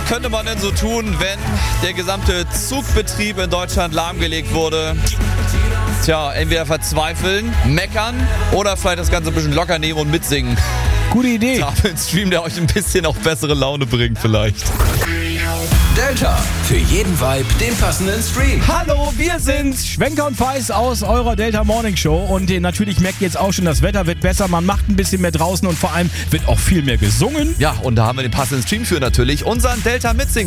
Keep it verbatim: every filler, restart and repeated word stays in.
könnte man denn so tun, wenn der gesamte Zugbetrieb in Deutschland lahmgelegt wurde? Tja, entweder verzweifeln, meckern oder vielleicht das Ganze ein bisschen locker nehmen und mitsingen. Gute Idee. Da haben wir einen Stream, der euch ein bisschen auch bessere Laune bringt vielleicht. Delta, für jeden Vibe den passenden Stream. Hallo, wir sind Schwenker und Feis aus eurer Delta Morning Show und äh, natürlich merkt ihr jetzt auch schon, das Wetter wird besser, man macht ein bisschen mehr draußen und vor allem wird auch viel mehr gesungen. Ja, und da haben wir den passenden Stream für natürlich, unseren Delta Mitsingen.